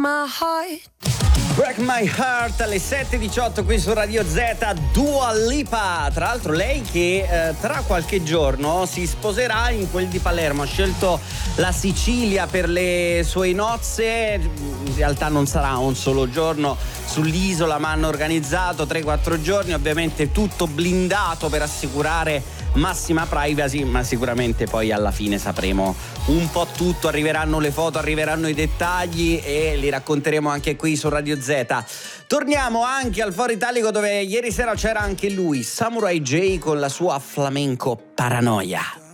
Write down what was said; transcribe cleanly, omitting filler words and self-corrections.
my heart. Break My Heart alle 7:18 qui su Radio Z. Dua Lipa, tra l'altro lei che tra qualche giorno si sposerà in quel di Palermo, ha scelto la Sicilia per le sue nozze. In realtà non sarà un solo giorno sull'isola, ma hanno organizzato 3-4 giorni, ovviamente tutto blindato per assicurare massima privacy, ma sicuramente poi alla fine sapremo un po' tutto, arriveranno le foto, arriveranno i dettagli e li racconteremo anche qui su Radio Z. Torniamo anche al Foro Italico, dove ieri sera c'era anche lui, Samurai J, con la sua flamenco Paranoia.